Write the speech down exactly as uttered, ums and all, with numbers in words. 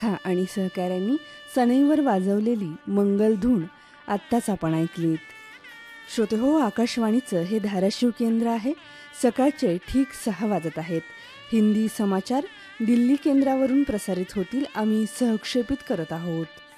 हा आणि सहकाऱ्यांनी सनईवर वाजवलेली मंगलधून आत्ताच आपण ऐकलीत. श्रोते हो, आकाशवाणीचं हे धाराशिव केंद्र आहे. सकाळचे ठीक सहा वाजत आहेत. हिंदी समाचार दिल्ली केंद्रावरून प्रसारित होतील. आम्ही सहक्षेपित करत आहोत.